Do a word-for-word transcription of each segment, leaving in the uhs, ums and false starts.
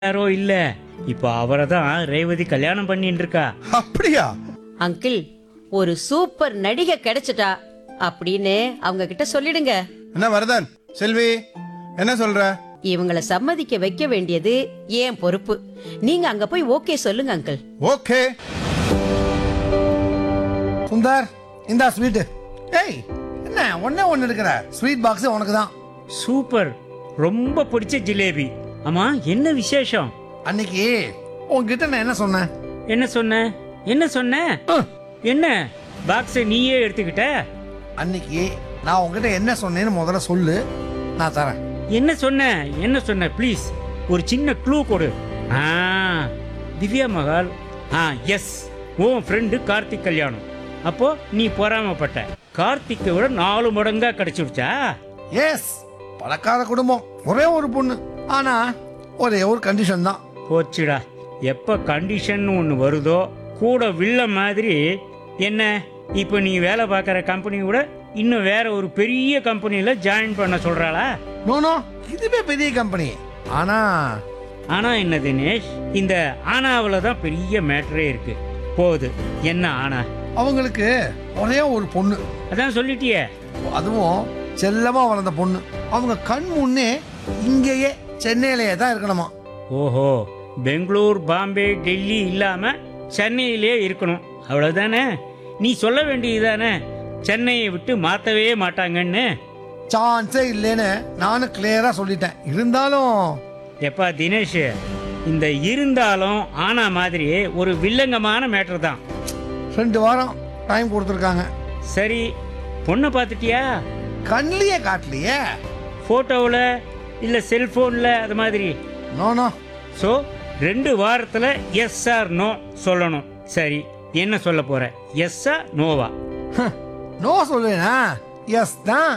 யாரோ இல்ல, இப்போ அவரை தான் ரேவதி கல்யாணம் பண்ணிட்டு இருக்கா. அப்படியா? அங்கிள், ஒரு சூப்பர் நடிகை கிடைச்சிட்டா அப்படின்னு அவங்க கிட்ட சொல்லிடுங்க. என்ன வரதன், செல்வி என்ன சொல்ற? இவங்களை சம்மதிக்க வைக்க வேண்டியது ஏன் பொறுப்பு. நீங்க அங்க போய் ஓகே சொல்லுங்க அங்கிள். ஓகே. சுந்தர், இந்தா ஸ்வீட். ஏய், என்ன ஒண்ணே ஒண்ணு இருக்கிற ஸ்வீட் பாக்ஸ் உனக்கு தான். சூப்பர், ரொம்ப பிடிச்ச ஜிலேபி. ஆமா, என்ன விசேஷம்? அன்னைக்கு உன்கிட்ட நான் என்ன சொன்னேன்? என்ன சொன்ன? என்ன சொன்ன? என்ன பாக்ஸை நீயே எடுத்துக்கிட்ட? அன்னைக்கு நான் உன்கிட்ட என்ன சொன்னேன்னு முதல்ல சொல்லு, நான் தரேன். என்ன சொன்ன? என்ன சொன்ன? ப்ளீஸ் ஒரு சின்ன க்ளூ கொடு. ஆ, திவ்யா மகால். ஆ, எஸ், உன் ஃப்ரெண்டு கார்த்திக் கல்யாணம். அப்போ நீ பொறாமப்பட்ட. கார்த்திக்கை விட நாலு மடங்கா கிடைச்சிருச்சா? எஸ், பணக்கார குடும்பம், ஒரே ஒரு பொண்ணு. ஆனா ஒரே ஒரு கண்டிஷன் தான். போச்சுடா. எப்ப கண்டிஷன் ஒன்று வருதோ கூட வில்ல மாதிரி. என்ன, இப்போ நீ வேலை பார்க்குற கம்பெனி கூட இன்னும் வேற ஒரு பெரிய கம்பெனியில் ஜாயின் பண்ண சொல்றாளா? நோனோ, இதுவே பெரிய கம்பெனி. ஆனா ஆனா என்ன தினேஷ், இந்த ஆனாவில் தான் பெரிய மேட்டரே இருக்கு. போகுது என்ன ஆனா? அவங்களுக்கு ஒரே ஒரு பொண்ணு, அதான் சொல்லிட்டியே. அதுவும் செல்லமா வளர்ந்த பொண்ணு. அவங்க கண் முன்னே இங்கேயே சென்னையிலேயே தான் இருக்கணுமா. ஓஹோ, பெங்களூர், பாம்பே, டெல்லி இல்லாம சென்னையிலே இருக்கணும், அவ்வளவுதானே? நீ சொல்ல வேண்டியதுதானே, சென்னையை விட்டு மாத்தவே மாட்டாங்கன்னு. சான்ஸே இல்லைன்னு நானும் கிளியரா சொல்லிட்டேன். இருந்தாலும் எப்பா தினேஷ், இந்த இருந்தாலும் ஆனா மாதிரி ஒரு வில்லங்கமான மேட்டர் தான். ரெண்டு வாரம் டைம் கொடுத்துருக்காங்க. சரி, பொண்ணை பார்த்துட்டியா? கண்ணிலேயே காட்டலையே. போட்டோவில் இல்லை செல்போனில் அது மாதிரி? நோனோ. ஸோ ரெண்டு வாரத்தில் எஸ் ஆர் நோ சொல்லணும். சரி, என்ன சொல்ல போற? எஸ்ஸா நோவா? நோ சொல்லுவேனா? எஸ் தான்.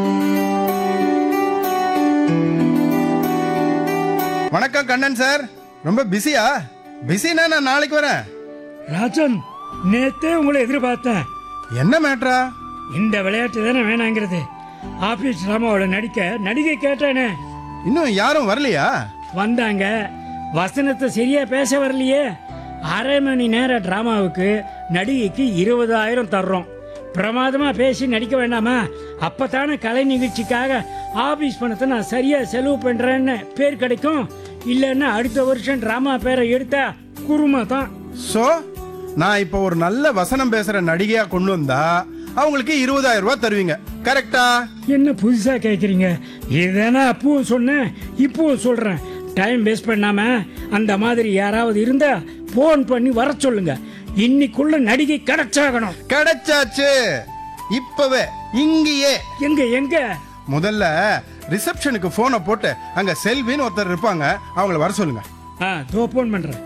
வணக்கம் கண்ணன் சார். ரொம்ப பிஸியா? பிஸினா நான் நாளைக்கு வரேன். ராஜன், நேத்தே உங்களை எதிர்பார்த்தேன். என்ன மேட்ரா? இந்த விளையாட்டு தானே வேணாங்கிறது. ஆபீஸ் டிராமாவோட நடிக்க நடிகை கேட்டானே, இன்னும் யாரும் வரலையா? வந்தாங்க. வசனத்தை சரியா பேச வரலையே. அரை மணி நேர டிராமாவுக்கு நடிகைக்கு இருபதாயிரம் தர்றோம். பிரமாதமா பேசி நடிக்க வேண்டாமா? அப்பதானே கலை நிகழ்ச்சிக்காக ஆபீஸ் பணத்தை நான் சரியா செலவு பண்றேன்னு பேர் கிடைக்கும். இல்லைன்னா அடுத்த வருஷம் டிராமா பேரை எடுத்தா குருமா தான். சோ நான் இப்போ ஒரு நல்ல வசனம் பேசுற நடிகையா கொண்டு வந்தா அவங்களுக்கு இருபதாயிரம் ரூபாய் தருவீங்க, கரெக்டா? என்ன புதுசா கேக்குறீங்க? இதுதானே அப்பவும் சொன்னேன், இப்பவும் சொல்றேன். டைம் வேஸ்ட் பண்ணாம அந்த மாதிரி யாராவது இருந்தா போன் பண்ணி வர சொல்லுங்க. இன்னைக்குள்ள நடிகை கிடைச்சாகணும். கிடைச்சாச்சு, இப்பவே இங்கேயே. எங்க எங்க? முதல்ல ரிசப்ஷனுக்கு போனை போட்டு அங்க செல்வின்னு ஒருத்தர் இருப்பாங்க, அவங்கள வர சொல்லுங்க. ஆ, தோ போன் பண்றேன்.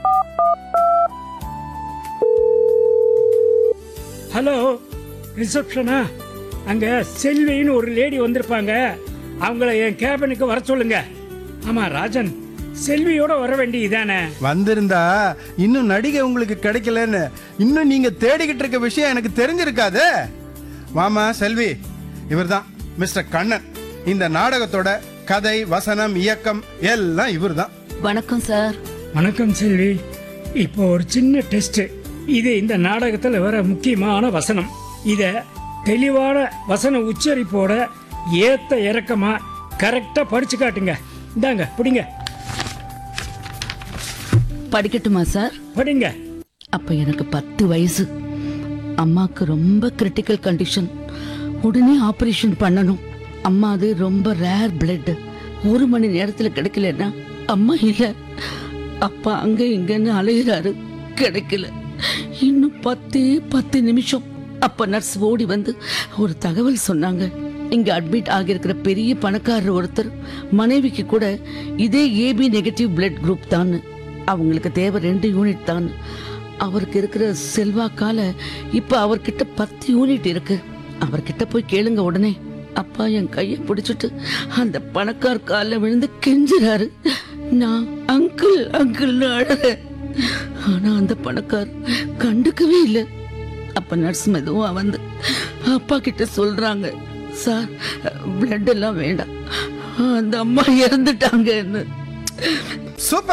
ஹலோ, ரிசப்ஷனா? அங்க செல்வின்னு ஒரு லேடி வந்திருப்பாங்க, அவங்கள என் கேபினுக்கு வர சொல்லுங்க. ஆமா ராஜன், செல்வியோட வர வேண்டியதானே? வந்திருந்தா இன்னும் நடிகை உங்களுக்கு கிடைக்கலன்னு இன்னும் நீங்க தேடிக்கிட்டு இருக்க விஷயம் எனக்கு தெரிஞ்சிருக்காது. மாமா செல்வி, இவர்தான் மிஸ்டர் கண்ணன். இந்த நாடகத்தோட கதை, வசனம், இயக்கம் எல்லாம் இவர்தான். வணக்கம் சார். வணக்கம் செல்வி. இப்போ ஒரு சின்ன டெஸ்ட். இது இந்த நாடகத்துல வர முக்கியமான வசனம். இத தெளிவான வசன உச்சரிப்போட ஏத்த இறக்கமா கரெக்டா படிச்சு காட்டுங்க. இந்தாங்க, பிடிங்க. படிக்கட்டுமா சார்? படிங்க. அப்ப எனக்கு பத்து வயசு. அம்மாக்கு ரொம்ப கிரிட்டிக்கல் கண்டிஷன். உடனே ஆபரேஷன் பண்ணணும். அம்மா அது ரொம்ப ரேர் பிளட். ஒரு மணி நேரத்துல கிடைக்கலன்னா அம்மா இல்ல. அப்பா அங்க இங்கன்னு அலைகிறாரு, கிடைக்கல. இன்னும் பத்தே பத்து நிமிஷம். அப்ப நர்ஸ் ஓடி வந்து ஒரு தகவல் சொன்னாங்க. இங்க அட்மிட் ஆகியிருக்கிற பெரிய பணக்காரர் ஒருத்தர் மனைவிக்கு கூட இதே ஏபி நெகட்டிவ் பிளட் குரூப் தான். அவங்களுக்கு தேவை ரெண்டு யூனிட் தான். அவருக்கு இருக்கிற செல்வாக்கால இப்ப அவர்கிட்ட பத்து யூனிட் இருக்கு. அவர்கிட்ட போய் கேளுங்க உடனே. அப்பா என் கையை பிடிச்சிட்டு அந்த பணக்கார காலில் விழுந்து கெஞ்சுறாரு. நான் அங்கிள் அங்கிள்னு அழறேன். ஆனா அந்த பணக்கார் கண்டுக்கவே இல்லை. அப்ப நர்ஸ் மெதுவா வந்து அப்பா கிட்ட சொல்றாங்க, சார் பிளட் எல்லாம் வேண்டாம், அந்த அம்மா இறந்துட்டாங்கன்னு. சூப்பர்.